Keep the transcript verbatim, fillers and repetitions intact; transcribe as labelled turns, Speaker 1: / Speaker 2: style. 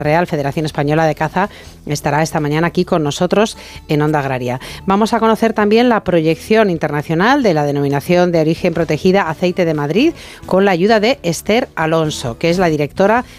Speaker 1: Real Federación Española de Caza estará esta mañana aquí con nosotros en Onda Agraria. Vamos a conocer también la proyección internacional de la denominación de origen protegida Aceite de Madrid con la ayuda de Esther Alonso, que es la directora